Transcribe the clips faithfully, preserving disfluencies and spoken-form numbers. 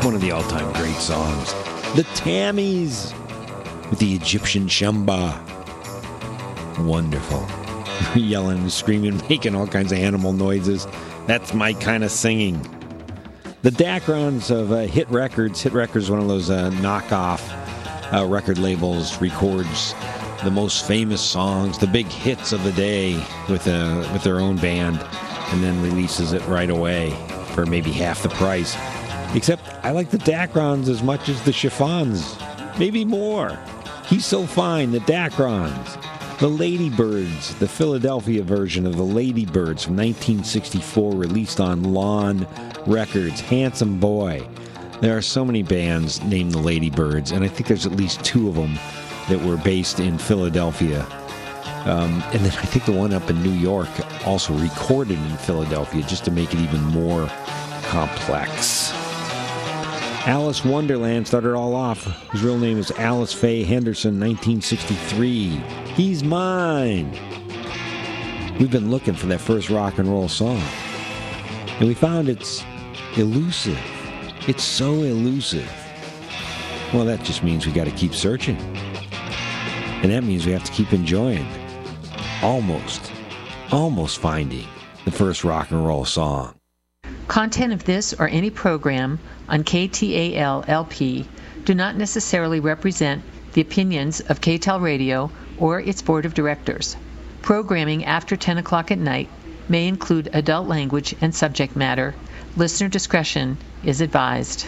One of the all-time great songs. The Tammies with the Egyptian Shamba. Wonderful. Yelling and screaming, making all kinds of animal noises. That's my kind of singing. The Dacrons of uh, Hit Records. Hit Records, one of those uh, knockoff uh, record labels, records the most famous songs, the big hits of the day with a with their own band, and then releases it right away for maybe half the price. Except I like the Dacrons as much as the Chiffons, maybe more. He's So Fine, the Dacrons. The Ladybirds, the Philadelphia version of the Ladybirds from nineteen sixty-four, released on Lawn Records. Handsome Boy. There are so many bands named the Ladybirds, and I think there's at least two of them that were based in Philadelphia. Um, and then I think the one up in New York also recorded in Philadelphia just to make it even more complex. Alice Wonderland started all off. His real name is Alice Faye Henderson, nineteen sixty-three. He's Mine. We've been looking for that first rock and roll song, and we found it's elusive. It's so elusive. Well, that just means we got to keep searching. And that means we have to keep enjoying, almost, almost finding the first rock and roll song. Content of this or any program on K T A L L P do not necessarily represent the opinions of K T A L Radio or its board of directors. Programming after ten o'clock at night may include adult language and subject matter. Listener discretion is advised.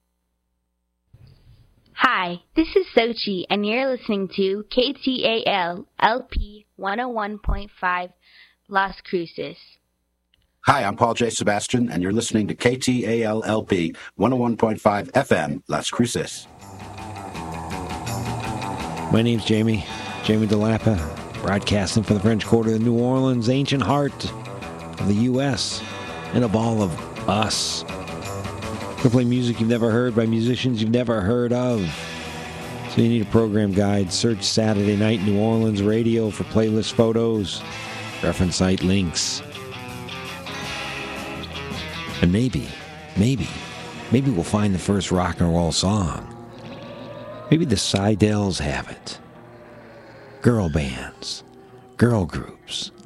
Hi, this is Sochi, and you're listening to K T A L L P one oh one point five Las Cruces. Hi, I'm Paul J. Sebastian, and you're listening to K T A L L P one oh one point five F M Las Cruces. My name's Jamie, Jamie DeLappa, broadcasting from the French Quarter of New Orleans, ancient heart of the U S and of all of us. We'll play music you've never heard by musicians you've never heard of. So you need a program guide. Search Saturday Night New Orleans Radio for playlist photos, reference site links. And maybe, maybe, maybe we'll find the first rock and roll song. Maybe the Seidells have it. Girl bands, girl groups,